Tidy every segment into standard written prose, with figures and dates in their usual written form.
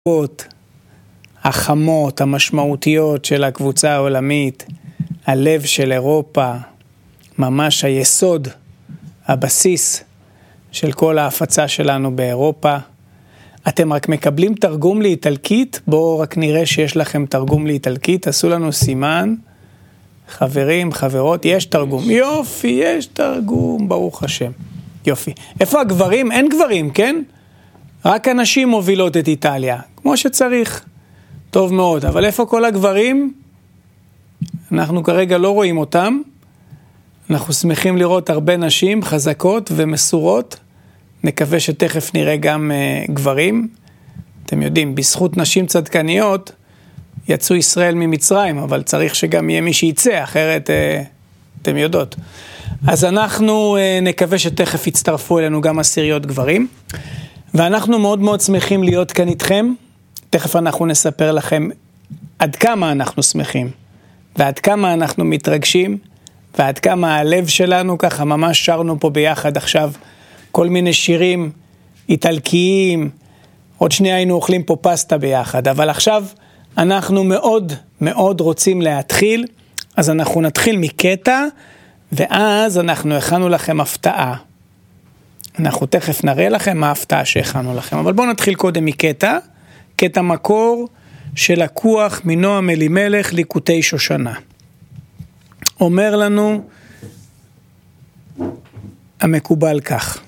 החמות, המשמעותיות של הקבוצה העולמית, הלב של אירופה, ממש היסוד, הבסיס של כל ההפצה שלנו באירופה. אתם רק מקבלים תרגום לאיטלקית? בואו רק נראה שיש לכם תרגום לאיטלקית, עשו לנו סימן, חברים, חברות, יש תרגום, יופי, יש תרגום, ברוך השם, יופי. איפה הגברים? אין גברים, כן? רק הנשים מובילות את איטליה, כמו שצריך. טוב מאוד, אבל איפה כל הגברים? אנחנו כרגע לא רואים אותם. אנחנו שמחים לראות הרבה נשים חזקות ומסורות. נקווה שתכף נראה גם גברים. אתם יודעים, בזכות נשים צדקניות יצאו ישראל ממצרים, אבל צריך שגם יהיה מי שיצא, אחרת אתם יודעות. אז אנחנו נקווה שתכף יצטרפו אלינו גם עשיריות גברים. ואנחנו מאוד מאוד שמחים להיות כאן איתכם. תכף אנחנו נספר לכם עד כמה אנחנו שמחים, ועד כמה אנחנו מתרגשים, ועד כמה הלב שלנו, ככה ממש שרנו פה ביחד עכשיו כל מיני שירים איטלקיים, עוד שנייה היינו אוכלים פה פסטה ביחד, אבל עכשיו אנחנו מאוד מאוד רוצים להתחיל, אז אנחנו נתחיל מקטע, ואז אנחנו הכנו לכם הפתעה. אנחנו תכף נראה לכם מה ההפתעה שהכנו לכם, אבל בואו נתחיל קודם מקטע, קטע מקור שלקוח מנועם אלימלך ליקוטי שושנה. אומר לנו המקובל כך: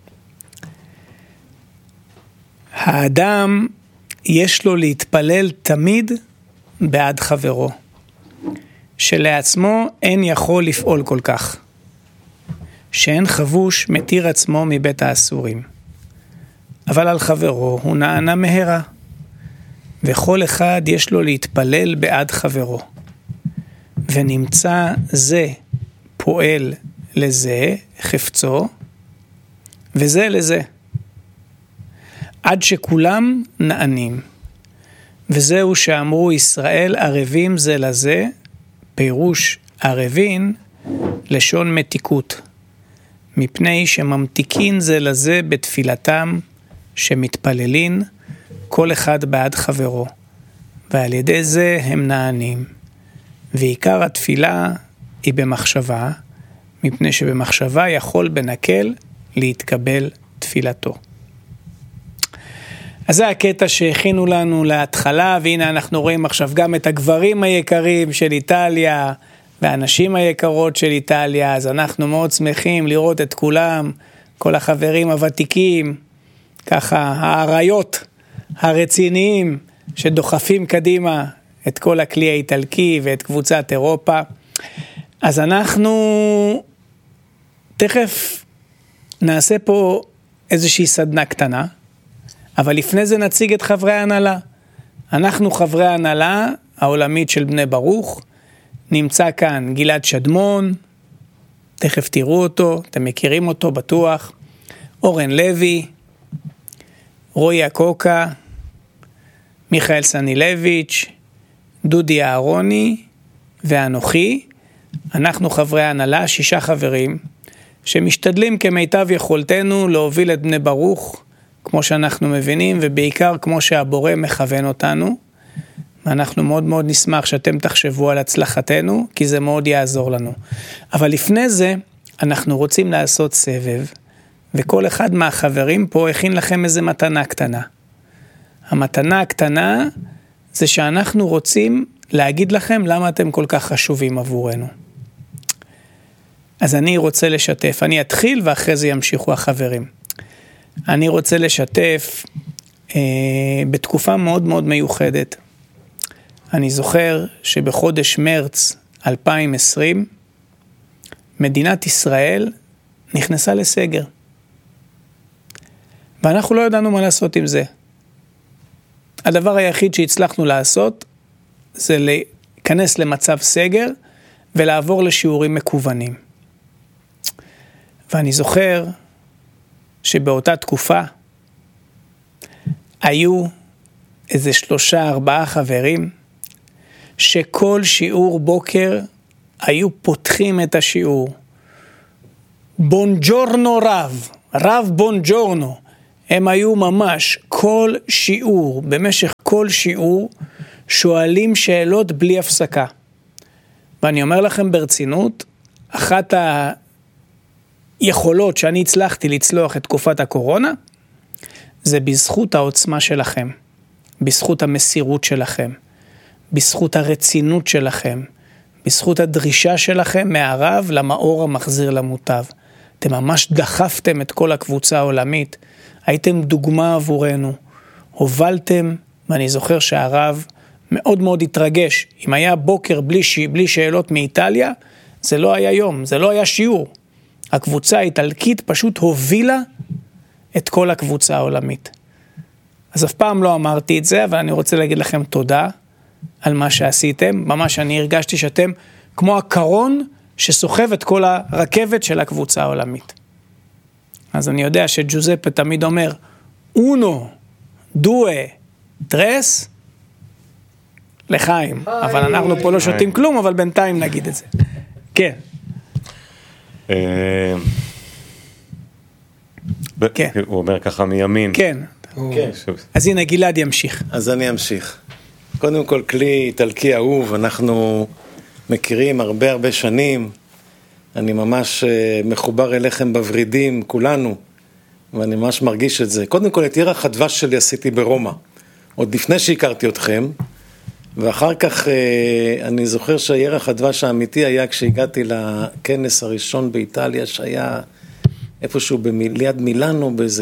האדם יש לו להתפלל תמיד בעד חברו, שלעצמו אין יכול לפעול כל כך, שאין חבוש מתיר עצמו מבית האסורים, אבל על חברו הוא נענה מהרה, וכל אחד יש לו להתפלל בעד חברו, ונמצא זה פועל לזה חפצו, וזה לזה, עד שכולם נענים. וזהו שאמרו ישראל ערבים זה לזה, פירוש ערבין לשון מתיקות, מפני שממתיקין זה לזה בתפילתם, שמתפללין כל אחד בעד חברו, ועל ידי זה הם נענים. ועיקר התפילה היא במחשבה, מפני שבמחשבה יכול בנקל להתקבל תפילתו. אז זה הקטע שהכינו לנו להתחלה, והנה אנחנו רואים עכשיו גם את הגברים היקרים של איטליה, והנשים היקרות של איטליה, אז אנחנו מאוד שמחים לראות את כולם, כל החברים הוותיקים, ככה האריות הרציניים שדוחפים קדימה את כל הכלי האיטלקי ואת קבוצת אירופה. אז אנחנו תכף נעשה פה איזושהי סדנה קטנה, אבל לפני זה נציג את חברי ההנהלה. אנחנו חברי ההנהלה העולמית של בני ברוך, נמצא כאן גלעד שדמון, תכף תראו אותו, אתם מכירים אותו בטוח, אורן לוי, רועי אקוקה, מיכאל סנילביץ', דודי אהרוני ואנוכי. אנחנו חברי ההנהלה, 6 חברים, שמשתדלים כמיטב יכולתנו להוביל את בני ברוך, כמו שאנחנו מבינים, ובעיקר כמו שהבורא מכוון אותנו. ואנחנו מאוד מאוד נשמח שאתם תחשבו על הצלחתנו, כי זה מאוד יעזור לנו. אבל לפני זה, אנחנו רוצים לעשות סבב, וכל אחד מהחברים פה הכין לכם איזה מתנה קטנה. המתנה הקטנה זה שאנחנו רוצים להגיד לכם למה אתם כל כך חשובים עבורנו. אז אני רוצה לשתף, אני אתחיל ואחרי זה ימשיכו החברים. אני רוצה לשתף בתקופה מאוד מאוד מיוחדת. אני זוכר שבחודש מרץ 2020, מדינת ישראל נכנסה לסגר. ואנחנו לא ידענו מה לעשות עם זה. הדבר היחיד שהצלחנו לעשות, זה להיכנס למצב סגר, ולעבור לשיעורים מקוונים. ואני זוכר שבאותה תקופה, היו איזה 3-4 חברים, שכל שיעור בוקר היו פותחים את השיעור. בונג'ורנו רב בונג'ורנו. הם היו ממש כל שיעור, במשך כל שיעור, שואלים שאלות בלי הפסקה. ואני אומר לכם ברצינות, אחת היכולות שאני הצלחתי לצלוח את תקופת הקורונה, זה בזכות העוצמה שלכם, בזכות המסירות שלכם, בזכות הרצינות שלכם, בזכות הדרישה שלכם מהרב למאור המחזיר למוטב. אתם ממש דחפתם את כל הקבוצה העולמית, הייתם דוגמה עבורנו, הובלתם, ואני זוכר שהרב מאוד מאוד התרגש. אם היה בוקר בלי שאלות מאיטליה, זה לא היה יום, זה לא היה שיעור. הקבוצה האיטלקית פשוט הובילה את כל הקבוצה העולמית. אז אף פעם לא אמרתי את זה, אבל אני רוצה להגיד לכם תודה על מה שעשיתם. ממש אני הרגשתי שאתם כמו הקרון שסוחב את כל הרכבת של הקבוצה העולמית. אז אני יודע שג'וזפה תמיד אומר, אונו, דואה, טרס, לחיים. אבל אנחנו פה לא שותים כלום, אבל בינתיים נגיד את זה. כן. הוא אומר ככה מימין. כן. אז הנה גלעד ימשיך. אז אני אמשיך. קודם כל כלי איטלקי אהוב, אנחנו מכירים הרבה שנים, אני ממש מחובר אליכם בוורידים, כולנו, ואני ממש מרגיש את זה. קודם כל את ירח הדבש שלי עשיתי ברומא, עוד לפני שהכרתי אתכם, ואחר כך אני זוכר שהירח הדבש האמיתי היה כשהגעתי לכנס הראשון באיטליה, שהיה איפשהו ליד מילאנו, באיזה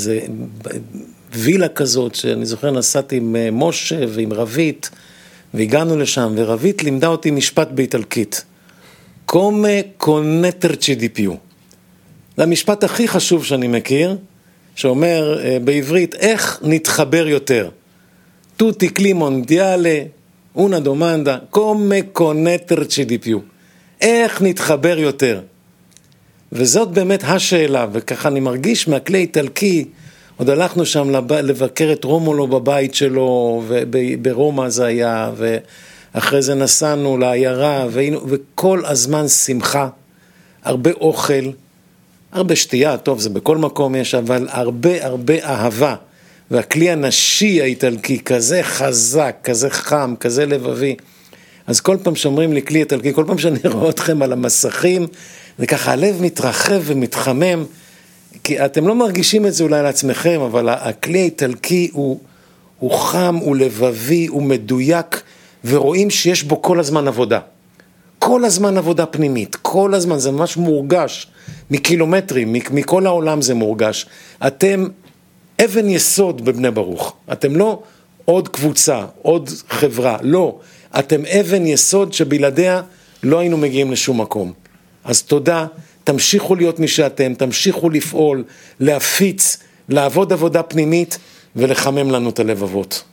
וילה כזאת, שאני זוכר נסעתי עם משה ועם רבית, והגענו לשם, ורבית לימדה אותי משפט באיטלקית. קומה קונטרצ'י די פיו. זה המשפט הכי חשוב שאני מכיר, שאומר בעברית, איך נתחבר יותר? טוטי קלי מונדיאלה, אונה דומנדה, קומה קונטרצ'י די פיו. איך נתחבר יותר? וזאת באמת השאלה, וככה אני מרגיש מהכלי איטלקי, עוד הלכנו שם לבקר את רומולו בבית שלו, וברומא זה היה, ואחרי זה נסענו לעיירה, וכל הזמן שמחה, הרבה אוכל, הרבה שתייה, טוב זה בכל מקום יש, אבל הרבה אהבה, והכלי הנשי האיטלקי כזה חזק, כזה חם, כזה לבבי, אז כל פעם שאומרים לי כלי איטלקי, כל פעם שאני רואה אתכם על המסכים, זה ככה הלב מתרחב ומתחמם, כי אתם לא מרגישים את זה אולי לעצמכם, אבל הכלי האיטלקי הוא חם, הוא לבבי, הוא מדויק, ורואים שיש בו כל הזמן עבודה. כל הזמן עבודה פנימית, כל הזמן, זה ממש מורגש, מקילומטרים, מכל העולם זה מורגש. אתם אבן יסוד בבני ברוך, אתם לא עוד קבוצה, עוד חברה, לא. אתם אבן יסוד שבלעדיה לא היינו מגיעים לשום מקום. אז תודה, תמשיכו להיות מי שאתם, תמשיכו לפעול, להפיץ, לעבוד עבודה פנימית ולחמם לנו את הלבבות.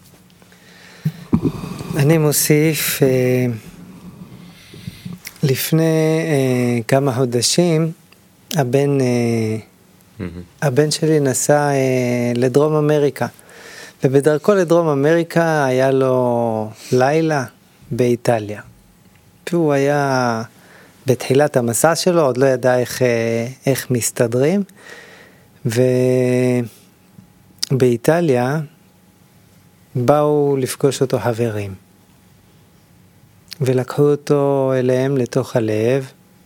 אני מוסיף, לפני כמה חודשים, הבן שלי נסע לדרום אמריקה, ובדרכו לדרום אמריקה היה לו לילה באיטליה. הוא היה בתחילת המסע שלו, עוד לא ידע איך מסתדרים, ובאיטליה באו לפגוש אותו חברים, ולקחו אותו אליהם לתוך הלב,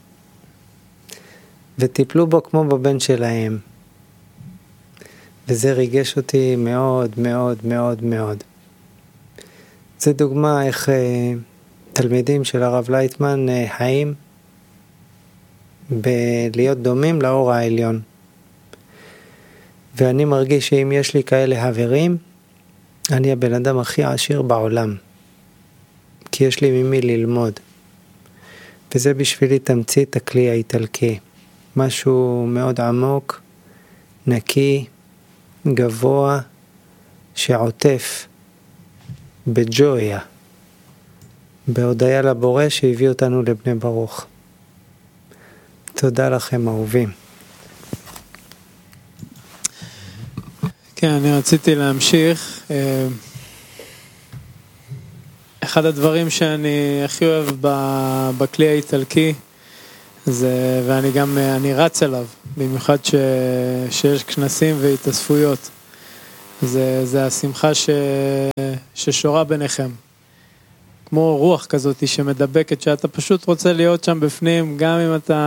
וטיפלו בו כמו בבן שלהם, וזה ריגש אותי מאוד מאוד מאוד מאוד. זה דוגמה איך תלמידים של הרב לייטמן חיים בלהיות דומים לאור העליון. ואני מרגיש שאם יש לי כאלה חברים, אני הבן אדם הכי עשיר בעולם, כי יש לי ממי ללמוד. וזה בשבילי תמצית הכלי האיטלקי, משהו מאוד עמוק, נקי, גבוה, שעוטף בג'ויה, בהודיה לבורא שהביא אותנו לבני ברוך. תודה לכם אהובים. כן, אני רציתי להמשיך. אחד הדברים שאני הכי אוהב בכלי האיטלקי, ואני גם, אני רץ אליו, במיוחד שיש כנסים והתאספויות. זה השמחה ששורה ביניכם. כמו רוח כזאת שמדבקת, שאתה פשוט רוצה להיות שם בפנים, גם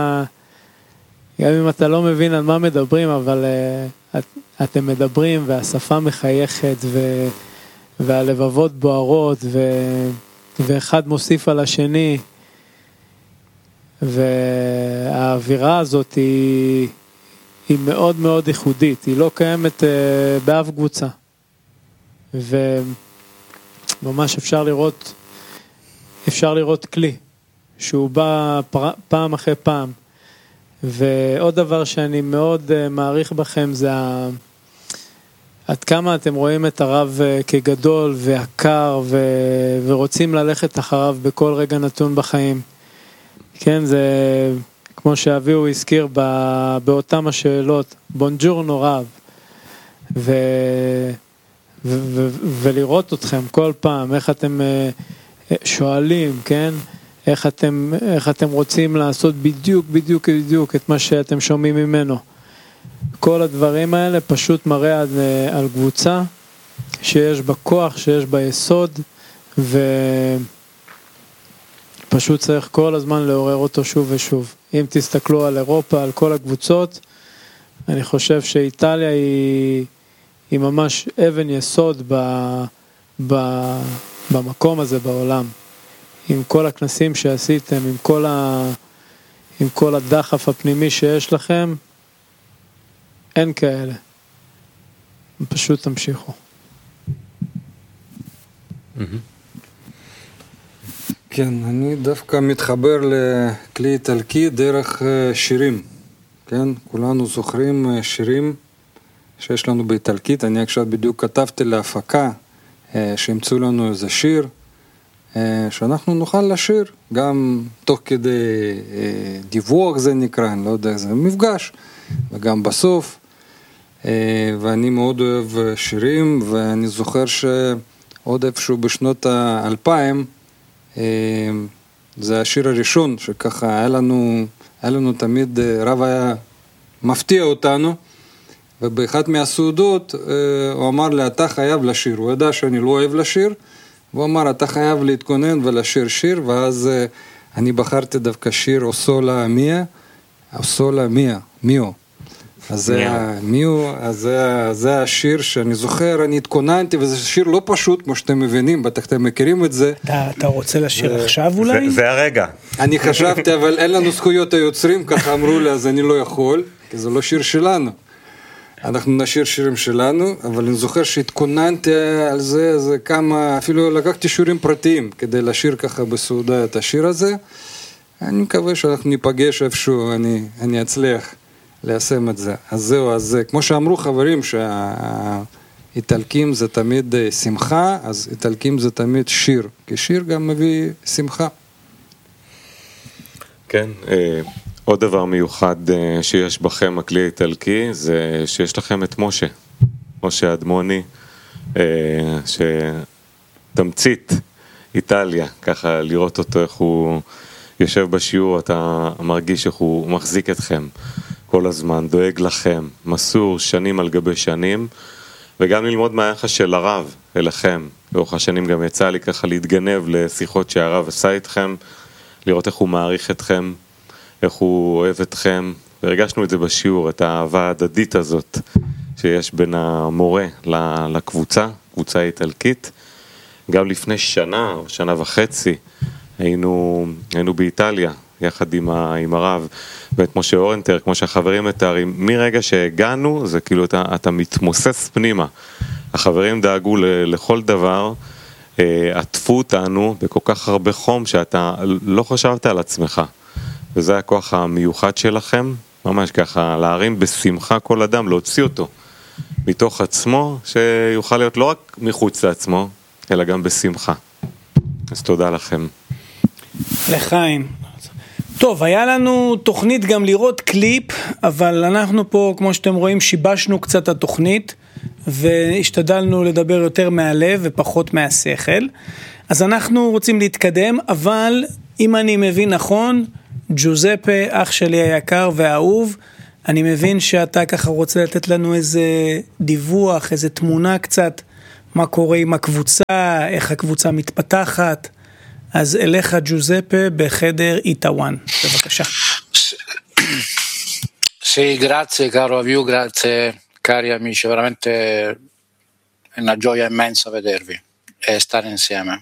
אם אתה לא מבין על מה מדברים, אבל אתם מדברים, והשפה מחייכת, והלבבות בוערות, ואחד מוסיף על השני, והאווירה הזאת היא מאוד מאוד ייחודית, היא לא קיימת באף קבוצה, וממש אפשר לראות כלי, שהוא בא פעם אחרי פעם, ועוד דבר שאני מאוד מעריך בכם, זה עד כמה אתם רואים את הרב כגדול והקר, ורוצים ללכת אחריו בכל רגע נתון בחיים. כן, זה כמו שאביהו הזכיר באותם השאלות, בונג'ורנו רב, ולראות אתכם כל פעם, איך אתם שואלים, כן? איך אתם רוצים לעשות בדיוק את מה שאתם שומעים ממנו. כל הדברים האלה פשוט מראה על קבוצה שיש בה כוח, שיש בה יסוד, ופשוט צריך כל הזמן לעורר אותו שוב ושוב. אם תסתכלו על אירופה, על כל הקבוצות, אני חושב שאיטליה היא ממש אבן יסוד במקום הזה בעולם. עם כל הכנסים שעשיתם, עם כל הדחף הפנימי שיש לכם, אין כאלה. פשוט תמשיכו. כן, אני דווקא מתחבר לכלי איטלקי דרך שירים. כן, כולנו זוכרים שירים שיש לנו באיטלקית. אני עכשיו בדיוק כתבתי להפקה שהמצאו לנו איזה שיר, שאנחנו נוכל לשיר, גם תוך כדי דיווח זה נקרא, אני לא יודע, זה מפגש, וגם בסוף, ואני מאוד אוהב שירים, ואני זוכר שעוד איפשהו בשנות ה-2000, זה השיר הראשון, שככה היה לנו תמיד, רב היה מפתיע אותנו, ובאחת מהסעודות הוא אמר לי, אתה חייב לשיר, הוא ידע שאני לא אוהב לשיר, והוא אמר, אתה חייב להתכונן ולשיר שיר, ואז אני בחרתי דווקא שיר אוסולה מיה, מיו. אז זה השיר שאני זוכר, אני התכוננתי, וזה שיר לא פשוט, כמו שאתם מבינים, בטח אתם מכירים את זה. אתה רוצה לשיר עכשיו אולי? זה הרגע. אני חשבתי, אבל אין לנו זכויות היוצרים, ככה אמרו לי, אז אני לא יכול, כי זה לא שיר שלנו. אנחנו נשיר שירים שלנו, אבל אני זוכר שהתכוננתי על זה כמה, אפילו לקחתי שירים פרטיים, כדי לשיר ככה בסעודה את השיר הזה. אני מקווה שאנחנו ניפגש איפשהו, אני אצליח ליישם את זה. אז זהו, אז כמו שאמרו חברים, שהאיטלקים זה תמיד שמחה, אז איטלקים זה תמיד שיר, כי שיר גם מביא שמחה. כן, עוד דבר מיוחד שיש בכם, הכלי האיטלקי, זה שיש לכם את משה אדמוני, שתמצית איטליה, ככה לראות אותו איך הוא יושב בשיעור, אתה מרגיש איך הוא מחזיק אתכם כל הזמן, דואג לכם, מסור שנים על גבי שנים, וגם ללמוד מהיחס של הרב אליכם. לאורך השנים גם יצא לי ככה להתגנב לשיחות שהרב עשה איתכם, לראות איך הוא מעריך אתכם, איך הוא אוהב אתכם, והרגשנו את זה בשיעור, את האהבה ההדדית הזאת שיש בין המורה לקבוצה, קבוצה איטלקית. גם לפני שנה או שנה וחצי היינו באיטליה יחד עם הרב ואת משה אורנטר, כמו שהחברים מתארים, מרגע שהגענו זה כאילו אתה מתמוסס פנימה, החברים דאגו לכל דבר, עטפו אותנו בכל כך הרבה חום שאתה לא חשבת על עצמך, וזה הכוח המיוחד שלכם, ממש ככה להרים בשמחה כל אדם, להוציא אותו מתוך עצמו, שיוכל להיות לא רק מחוץ לעצמו, אלא גם בשמחה. אז תודה לכם. לחיים. טוב, היה לנו תוכנית גם לראות קליפ, אבל אנחנו פה, כמו שאתם רואים, שיבשנו קצת התוכנית, והשתדלנו לדבר יותר מהלב ופחות מהשכל. אז אנחנו רוצים להתקדם, אבל אם אני מבין נכון, ג'וזפה, אח שלי היקר והאהוב, אני מבין שאתה ככה רוצה לתת לנו איזה דיווח, איזה תמונה קצת, מה קורה עם הקבוצה, איך הקבוצה מתפתחת. אז אליך ג'וזפה בחדר איטאוואן, בבקשה. Sì, grazie caro Aviu, grazie cari amici, veramente è una gioia immensa vedervi e stare insieme.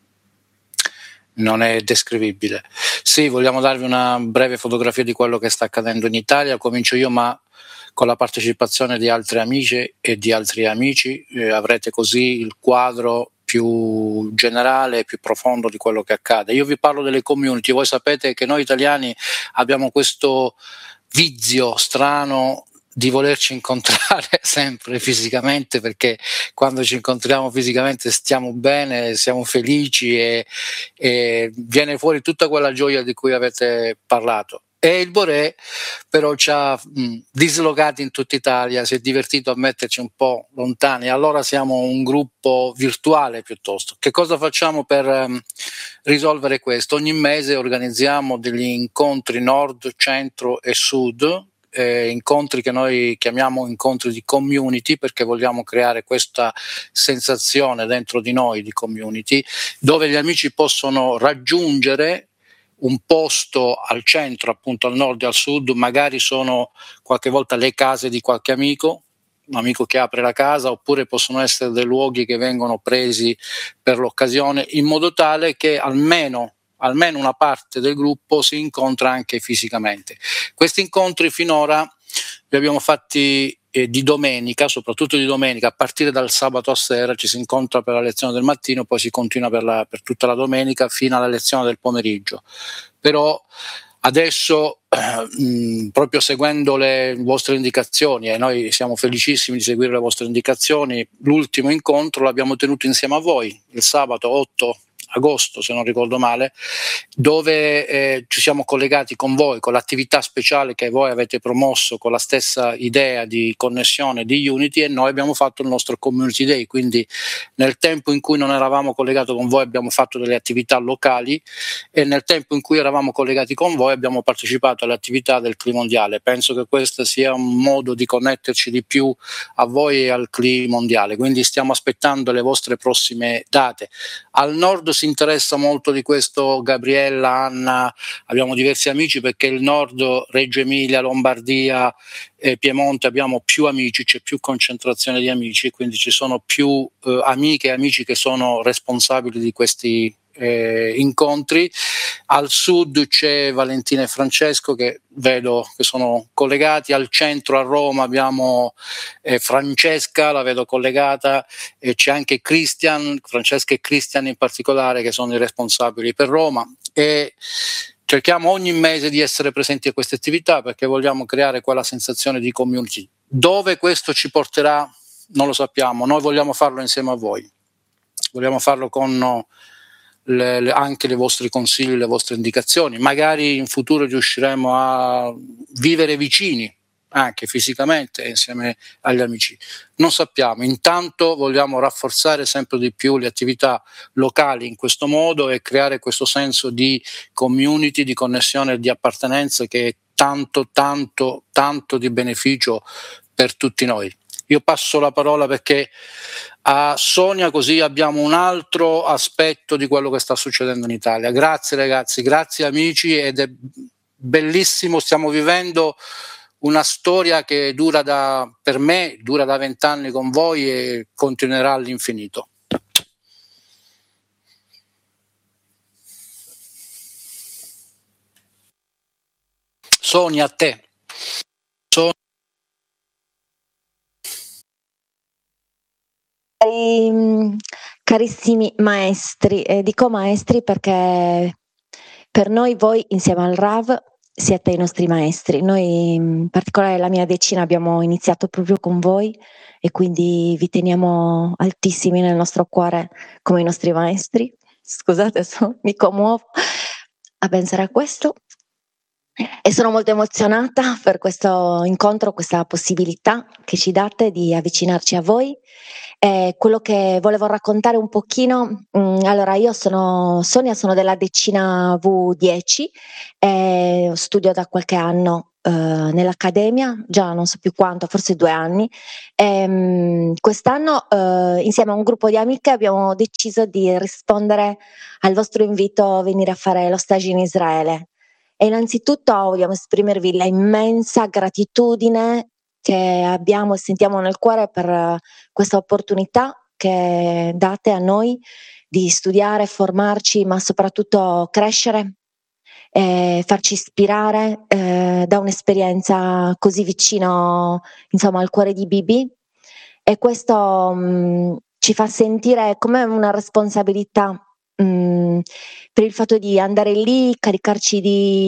Non è descrivibile. Sì, vogliamo darvi una breve fotografia di quello che sta accadendo in Italia. Comincio io, ma con la partecipazione di altri amici e di altri amici avrete così il quadro più generale, più profondo di quello che accade. Io vi parlo delle community. Voi sapete che noi italiani abbiamo questo vizio strano di volerci incontrare sempre fisicamente, perché quando ci incontriamo fisicamente stiamo bene, siamo felici e viene fuori tutta quella gioia di cui avete parlato. E il Boré però ci ha dislocati in tutta Italia, si è divertito a metterci un po' lontani, allora siamo un gruppo virtuale piuttosto. Che cosa facciamo per risolvere questo? Ogni mese organizziamo degli incontri nord, centro e sud, incontri che noi chiamiamo incontri di community, perché vogliamo creare questa sensazione dentro di noi di community, dove gli amici possono raggiungere un posto al centro, appunto al nord e al sud, magari sono qualche volta le case di qualche amico, un amico che apre la casa, oppure possono essere dei luoghi che vengono presi per l'occasione, in modo tale che almeno una parte del gruppo si incontra anche fisicamente. Questi incontri finora li abbiamo fatti di domenica, soprattutto di domenica, a partire dal sabato a sera ci si incontra per la lezione del mattino, poi si continua per tutta la domenica fino alla lezione del pomeriggio. Però adesso, proprio seguendo le vostre indicazioni, e noi siamo felicissimi di seguire le vostre indicazioni, l'ultimo incontro l'abbiamo tenuto insieme a voi, il sabato 8 agosto, se non ricordo male, dove ci siamo collegati con voi, con l'attività speciale che voi avete promosso, con la stessa idea di connessione di Unity, e noi abbiamo fatto il nostro Community Day. Quindi nel tempo in cui non eravamo collegati con voi abbiamo fatto delle attività locali, e nel tempo in cui eravamo collegati con voi abbiamo partecipato alle attività del CLI mondiale. Penso che questo sia un modo di connetterci di più a voi e al CLI mondiale, quindi stiamo aspettando le vostre prossime date. Al nord si interessa molto di questo Gabriella, Anna, abbiamo diversi amici, perché il nord, Reggio Emilia, Lombardia e Piemonte abbiamo più amici, c'è più concentrazione di amici, quindi ci sono più amiche e amici che sono responsabili di questi incontri. Al sud c'è Valentina e Francesco, che vedo che sono collegati. Al centro, a Roma, abbiamo Francesca, la vedo collegata, e c'è anche Christian, Francesca e Christian in particolare, che sono i responsabili per Roma, e cerchiamo ogni mese di essere presenti a queste attività, perché vogliamo creare quella sensazione di community. Dove questo ci porterà non lo sappiamo, noi vogliamo farlo insieme a voi, vogliamo farlo con anche i vostri consigli, le vostre indicazioni. Magari in futuro riusciremo a vivere vicini anche fisicamente insieme agli amici, non sappiamo. Intanto vogliamo rafforzare sempre di più le attività locali in questo modo e creare questo senso di community, di connessione e di appartenenza, che è tanto di beneficio per tutti noi. Io passo la parola perché a Sonia, così abbiamo un altro aspetto di quello che sta succedendo in Italia. Grazie ragazzi, grazie amici, ed è bellissimo, stiamo vivendo una storia che per me dura da 20 anni con voi e continuerà all'infinito. Sonia, a te. Carissimi maestri, dico maestri perché per noi voi insieme al Rav siete i nostri maestri. Noi, in particolare la mia decina, abbiamo iniziato proprio con voi e quindi vi teniamo altissimi nel nostro cuore come i nostri maestri. Scusate, adesso mi commuovo a pensare a questo. E sono molto emozionata per questo incontro, questa possibilità che ci date di avvicinarci a voi. Quello che volevo raccontare un pochino, allora io sono Sonia, sono della decina V10, studio da qualche anno nell'accademia, già non so più quanto, forse 2 anni. Quest'anno insieme a un gruppo di amiche abbiamo deciso di rispondere al vostro invito a venire a fare lo stage in Israele. E innanzitutto vogliamo esprimervi la immensa gratitudine che abbiamo e sentiamo nel cuore per questa opportunità che date a noi di studiare, formarci, ma soprattutto crescere e farci ispirare da un'esperienza così vicino, insomma, al cuore di Bibi. E questo ci fa sentire come una responsabilità per il fatto di andare lì, caricarci di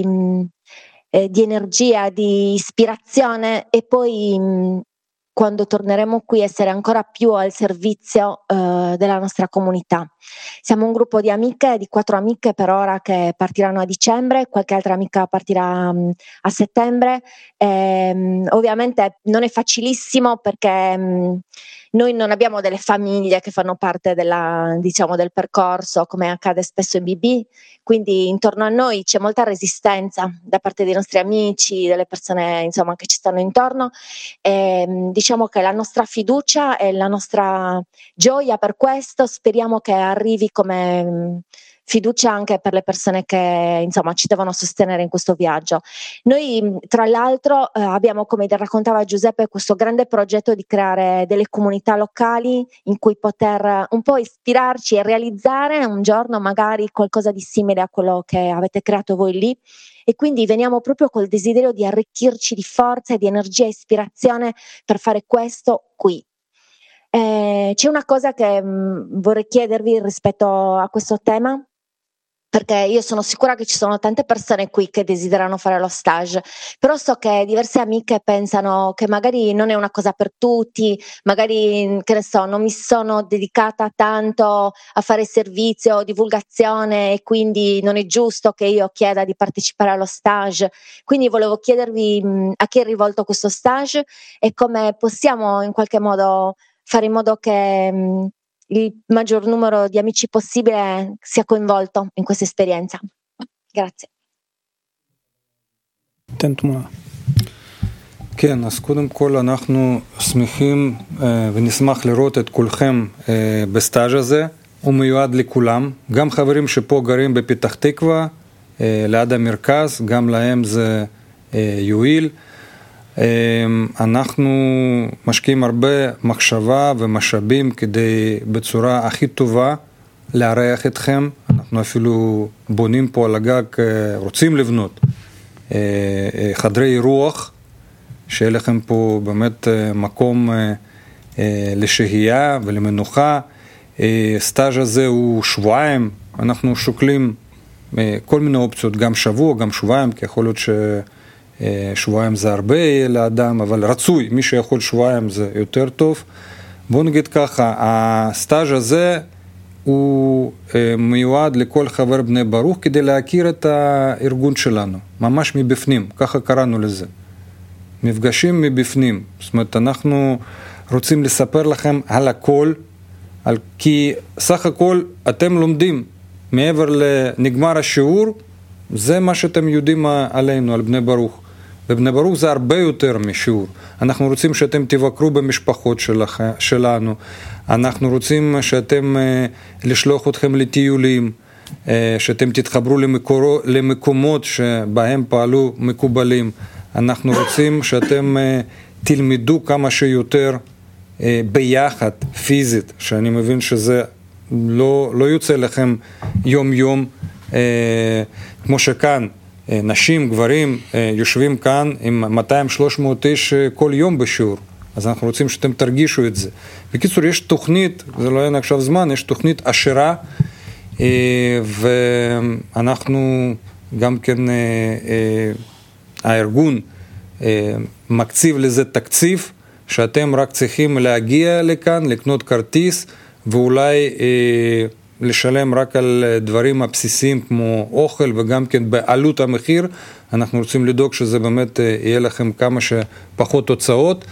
energia, di ispirazione e poi quando torneremo qui essere ancora più al servizio della nostra comunità. Siamo un gruppo di amiche, di 4 amiche per ora che partiranno a dicembre, qualche altra amica partirà a settembre. Ovviamente non è facilissimo perché noi non abbiamo delle famiglie che fanno parte del percorso come accade spesso in BB, quindi intorno a noi c'è molta resistenza da parte dei nostri amici, delle persone insomma che ci stanno intorno. Diciamo che la nostra fiducia e la nostra gioia per questo speriamo che arrivi come fiducia anche per le persone che insomma ci devono sostenere in questo viaggio. Noi tra l'altro abbiamo, come raccontava Giuseppe, questo grande progetto di creare delle comunità locali in cui poter un po' ispirarci e realizzare un giorno magari qualcosa di simile a quello che avete creato voi lì. E quindi veniamo proprio col desiderio di arricchirci di forza e di energia e ispirazione per fare questo qui. C'è una cosa che vorrei chiedervi rispetto a questo tema, perché io sono sicura che ci sono tante persone qui che desiderano fare lo stage, però so che diverse amiche pensano che magari non è una cosa per tutti, magari, che ne so, non mi sono dedicata tanto a fare servizio, divulgazione e quindi non è giusto che io chieda di partecipare allo stage. Quindi volevo chiedervi a chi è rivolto questo stage e come possiamo in qualche modo fare in modo che il maggior numero di amici possibile sia coinvolto in questa esperienza. Grazie. כן, אז קודם כל אנחנו שמחים ונשמח לראות את כולכם בסטאז' הזה. הוא מיועד לכולם, גם חברים שפה גרים בפתח תקווה, ליד המרכז, גם להם זה יועיל. אנחנו משקיעים הרבה מחשבה ומשאבים כדי בצורה הכי טובה לארח אתכם. אנחנו אפילו בונים פה על הגג, רוצים לבנות חדרי רוח, שיהיה לכם פה באמת מקום לשהייה ולמנוחה. סטאז' הזה הוא שבועיים, אנחנו שוקלים כל מיני אופציות, גם שבוע, גם שבועיים, כי יכול להיות שבועיים זה הרבה לאדם, אבל רצוי, מי שיכול שבועיים זה יותר טוב. בואו נגיד ככה, הסטאז' הזה הוא מיועד לכל חבר בני ברוך כדי להכיר את הארגון שלנו, ממש מבפנים, ככה קראנו לזה. מפגשים מבפנים, זאת אומרת אנחנו רוצים לספר לכם על הכל, כי סך הכל אתם לומדים, מעבר לנגמר השיעור, זה מה שאתם יודעים עלינו, על בני ברוך. ובני ברוך זה הרבה יותר משיעור. אנחנו רוצים שאתם תבקרו במשפחות שלנו, אנחנו רוצים שאתם לשלוח אתכם לטיולים, שאתם תתחברו למקומות שבהם פעלו מקובלים. אנחנו רוצים שאתם תלמדו כמה שיותר ביחד, פיזית, שאני מבין שזה לא יוצא לכם יום יום, כמו שכאן, נשים, גברים, יושבים כאן עם 200-300 איש כל יום בשיעור. אז אנחנו רוצים שאתם תרגישו את זה. בקיצור, יש תוכנית, זה לא אין עכשיו זמן, יש תוכנית עשירה, ואנחנו גם כן, הארגון מקציב לזה תקציב, שאתם רק צריכים להגיע לכאן, לקנות כרטיס, ואולי לשלם רק על דברים הבסיסיים כמו אוכל וגם כן בעלות המחיר, אנחנו רוצים לדאוג שזה באמת יהיה לכם כמה שפחות תוצאות.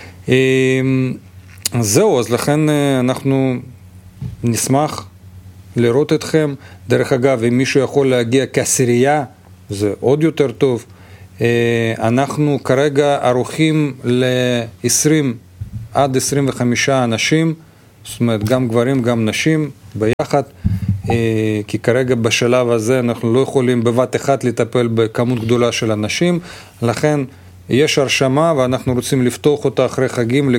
זהו, אז לכן אנחנו נשמח לראות אתכם. דרך אגב, אם מישהו יכול להגיע כעשירייה, זה עוד יותר טוב. אנחנו כרגע ערוכים ל-20 עד 25 אנשים, זאת אומרת גם גברים גם נשים ביחד, כי כרגע בשלב הזה אנחנו לא יכולים בבת אחת לטפל בכמות גדולה של אנשים, לכן יש הרשמה ואנחנו רוצים לפתוח אותה אחרי חגים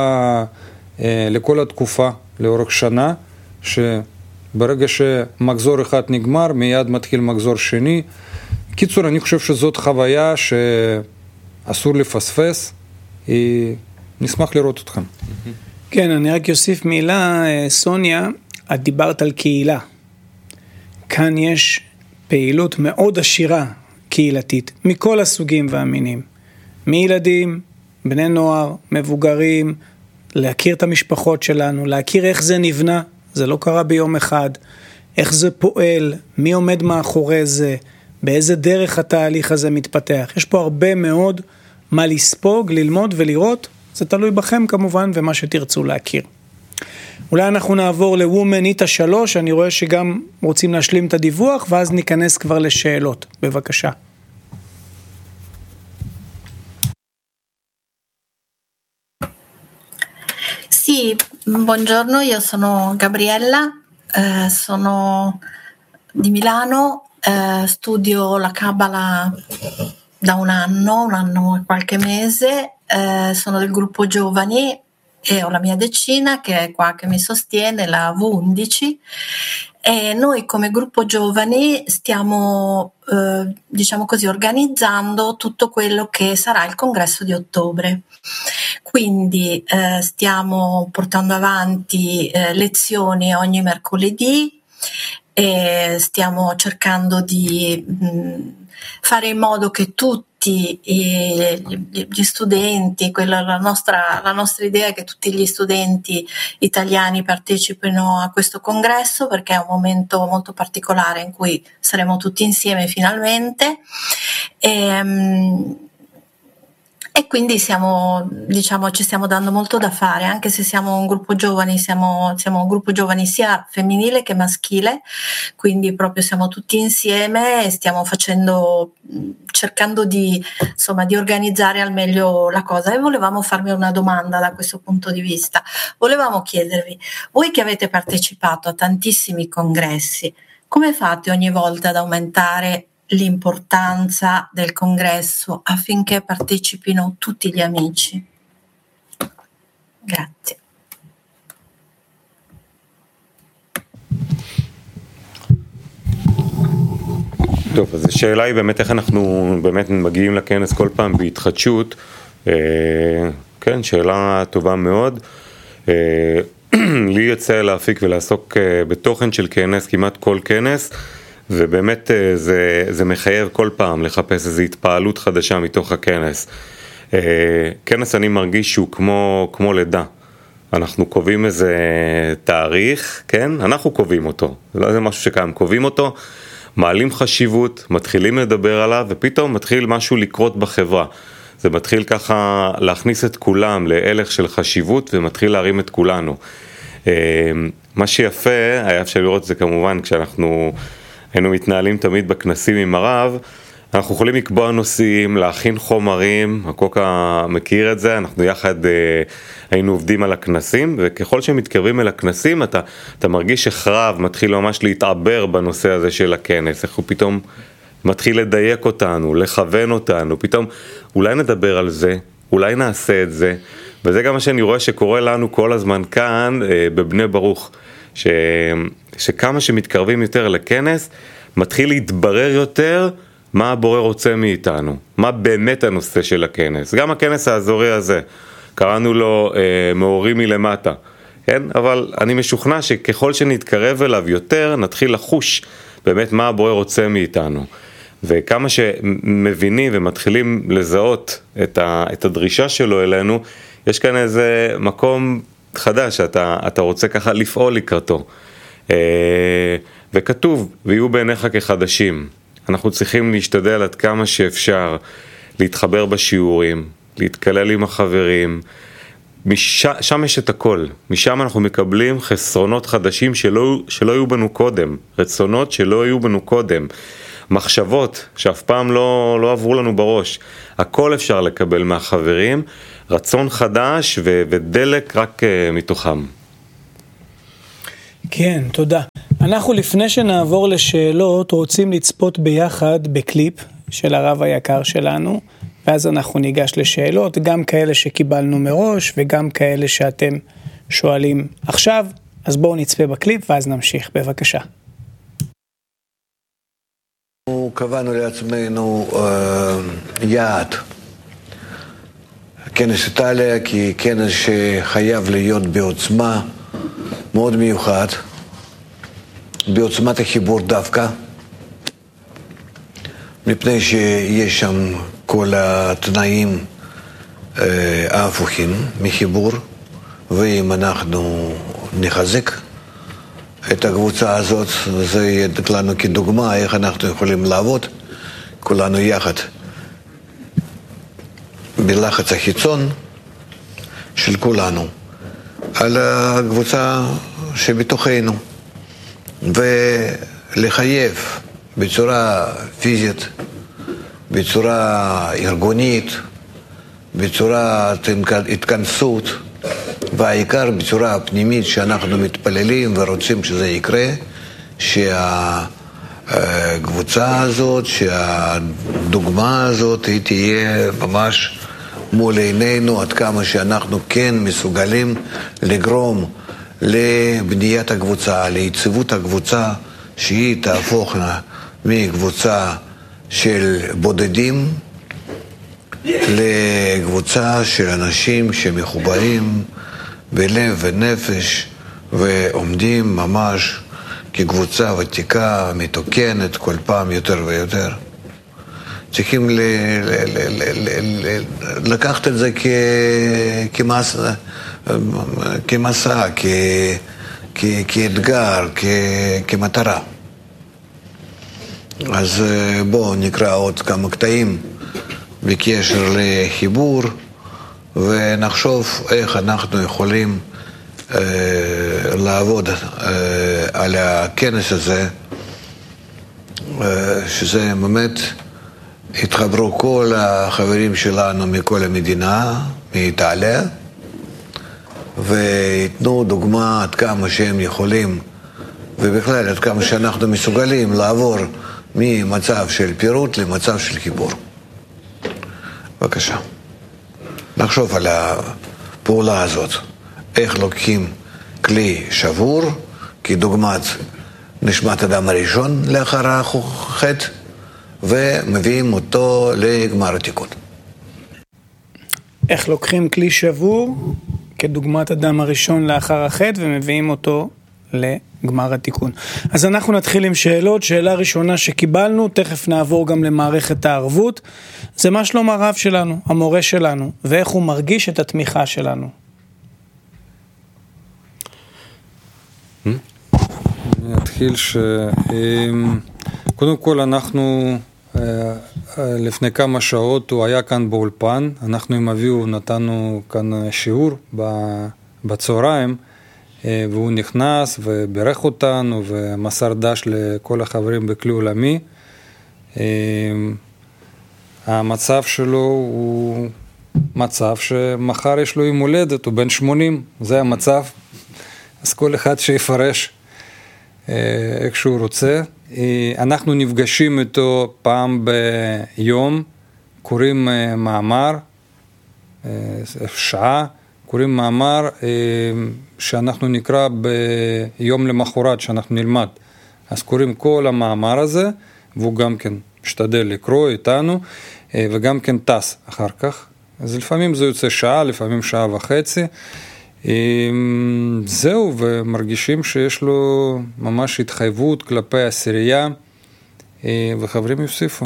לכל התקופה, לאורך שנה, שברגע שמחזור אחד נגמר, מיד מתחיל מחזור שני. קיצור, אני חושב שזאת חוויה שאסור לפספס, נשמח לראות אתכם. כן, אני רק אוסיף מילה, סוניה, את דיברת על קהילה. כאן יש פעילות מאוד עשירה קהילתית, מכל הסוגים והמינים. מילדים, בני נוער, מבוגרים, להכיר את המשפחות שלנו, להכיר איך זה נבנה, זה לא קרה ביום אחד, איך זה פועל, מי עומד מאחורי זה, באיזה דרך התהליך הזה מתפתח. יש פה הרבה מאוד מה לספוג, ללמוד ולראות, זה תלוי בכם כמובן ומה שתרצו להכיר. אולי אנחנו נעבור לוומן איתה 3, אני רואה שגם רוצים להשלים את הדיווח, ואז ניכנס כבר לשאלות. בבקשה. Sì, buongiorno, io sono Gabriella, sono di Milano, studio la Kabbalah da un anno e qualche mese, sono del gruppo giovani e ho la mia decina che è qua che mi sostiene, la V11, e noi come gruppo giovani stiamo diciamo così organizzando tutto quello che sarà il congresso di ottobre. Quindi stiamo portando avanti lezioni ogni mercoledì e stiamo cercando di fare in modo che tutti gli studenti, la nostra idea è che tutti gli studenti italiani partecipino a questo congresso, perché è un momento molto particolare in cui saremo tutti insieme finalmente, e quindi ci stiamo dando molto da fare, anche se siamo un gruppo giovani, siamo un gruppo giovani sia femminile che maschile, quindi proprio siamo tutti insieme e stiamo cercando di organizzare al meglio la cosa. E volevamo farvi una domanda da questo punto di vista. Volevamo chiedervi, voi che avete partecipato a tantissimi congressi, come fate ogni volta ad aumentare l'importanza del congresso affinché partecipino tutti gli amici? Grazie. טוב, אז השאלה היא באמת איך אנחנו באמת מגיעים לכנס כל פעם בהתחדשות. כן, שאלה טובה מאוד. לי יוצא להפיק ולעסוק בתוכן של כנס, כמעט כל כנס, ובאמת זה מחייב כל פעם לחפש איזו התפעלות חדשה מתוך הכנס. כנס אני מרגיש שהוא כמו לידה. אנחנו קובעים איזה תאריך, כן? אנחנו קובעים אותו. זה לא איזה משהו שקיים, קובעים אותו, מעלים חשיבות, מתחילים לדבר עליו, ופתאום מתחיל משהו לקרות בחברה. זה מתחיל ככה להכניס את כולם להלך של חשיבות, ומתחיל להרים את כולנו. מה שיפה, היה אפשר לראות זה כמובן כשאנחנו היינו מתנהלים תמיד בכנסים עם הרב, אנחנו יכולים לקבוע נושאים, להכין חומרים, הקוקה מכיר את זה, אנחנו יחד היינו עובדים על הכנסים, וככל שמתקרבים אל הכנסים, אתה מרגיש שחרב מתחיל ממש להתעבר בנושא הזה של הכנס, איך הוא פתאום מתחיל לדייק אותנו, לכוון אותנו, פתאום אולי נדבר על זה, אולי נעשה את זה, וזה גם מה שאני רואה שקורה לנו כל הזמן כאן בבני ברוך, שכמה שמתקרבים יותר לכנס, מתחיל להתברר יותר מה הבורא רוצה מאיתנו, מה באמת הנושא של הכנס. גם הכנס האזורי הזה, קראנו לו מאורים מלמטה, כן? אבל אני משוכנע שככל שנתקרב אליו יותר, נתחיל לחוש באמת מה הבורא רוצה מאיתנו. וכמה שמבינים ומתחילים לזהות את הדרישה שלו אלינו, יש כאן איזה מקום חדש, אתה רוצה ככה לפעול לקראתו. וכתוב, ויהיו בעיניך כחדשים. אנחנו צריכים להשתדל עד כמה שאפשר, להתחבר בשיעורים, להתקלל עם החברים, שם יש את הכל, משם אנחנו מקבלים חסרונות חדשים שלא היו בנו קודם, רצונות שלא היו בנו קודם, מחשבות שאף פעם לא עברו לנו בראש, הכל אפשר לקבל מהחברים, רצון חדש ודלק רק מתוכם. כן, תודה. אנחנו לפני שנעבור לשאלות רוצים לצפות ביחד בקליפ של הרב היקר שלנו, ואז אנחנו ניגש לשאלות, גם כאלה שקיבלנו מראש וגם כאלה שאתם שואלים עכשיו. אז בואו נצפה בקליפ ואז נמשיך, בבקשה. אנחנו קבענו לעצמנו יעד, כנס איטליה, כנס שחייב להיות בעוצמה מאוד מיוחד, בעוצמת החיבור דווקא, מפני שיש שם כל התנאים ההפוכים מחיבור, ואם אנחנו נחזק את הקבוצה הזאת, זה יהיה לנו כדוגמה איך אנחנו יכולים לעבוד כולנו יחד בלחץ החיצון של כולנו על הקבוצה שבתוכנו, ולחייב בצורה פיזית, בצורה ארגונית, בצורה התכנסות, והעיקר בצורה פנימית שאנחנו מתפללים ורוצים שזה יקרה, שהקבוצה הזאת, שהדוגמה הזאת היא תהיה ממש מול עינינו, עד כמה שאנחנו כן מסוגלים לגרום לבניית הקבוצה, ליציבות הקבוצה, שהיא תהפוך מקבוצה של בודדים לקבוצה של אנשים שמחוברים בלב ונפש ועומדים ממש כקבוצה ותיקה, מתוקנת כל פעם יותר ויותר. צריכים לקחת את זה כמסע, כאתגר, כמטרה. אז בואו נקרא עוד כמה קטעים בקשר לחיבור, ונחשוב איך אנחנו יכולים לעבוד על הכנס הזה, שזה באמת התחברו כל החברים שלנו מכל המדינה, מאיטליה, ויתנו דוגמה עד כמה שהם יכולים, ובכלל עד כמה שאנחנו מסוגלים לעבור ממצב של פירוט למצב של חיבור. בבקשה. נחשוב על הפעולה הזאת, איך לוקחים כלי שבור, כדוגמת נשמת אדם הראשון לאחר החטא, ומביאים אותו לגמר התיקון. איך לוקחים כלי שבור, כדוגמת אדם הראשון לאחר החטא, ומביאים אותו לגמר התיקון. אז אנחנו נתחיל עם שאלות. שאלה ראשונה שקיבלנו, תכף נעבור גם למערכת הערבות. זה מה שלום הרב שלנו, המורה שלנו, ואיך הוא מרגיש את התמיכה שלנו. אני אתחיל קודם כל אנחנו, לפני כמה שעות הוא היה כאן באולפן, אנחנו עם אביו נתנו כאן שיעור בצהריים, והוא נכנס וברך אותנו ומסר דש לכל החברים בכלי עולמי. המצב שלו הוא מצב שמחר יש לו יום הולדת, הוא בן 80, זה המצב. אז כל אחד שיפרש איך שהוא רוצה. אנחנו נפגשים איתו פעם ביום, קוראים מאמר, שעה, קוראים מאמר שאנחנו נקרא ביום למחרת שאנחנו נלמד. אז קוראים כל המאמר הזה, והוא גם כן משתדל לקרוא איתנו, וגם כן טס אחר כך. אז לפעמים זה יוצא שעה, לפעמים שעה וחצי. זהו, ומרגישים שיש לו ממש התחייבות כלפי עשירייה, וחברים יוסיפו.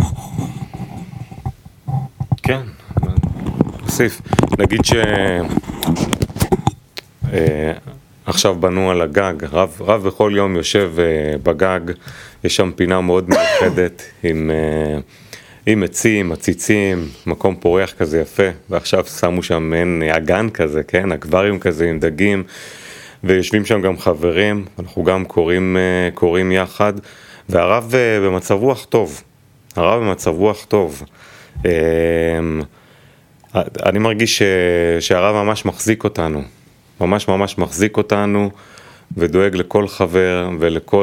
כן, נוסיף. נגיד עכשיו בנו על הגג, רב בכל יום יושב בגג, יש שם פינה מאוד מיוחדת עם עצים, עציצים, מקום פורח כזה יפה, ועכשיו שמו שם מעין אגן כזה, כן, אקווריום כזה עם דגים, ויושבים שם גם חברים, אנחנו גם קוראים יחד, והרב במצב רוח טוב, אני מרגיש שהרב ממש מחזיק אותנו, ממש מחזיק אותנו, ודואג לכל חבר ולכל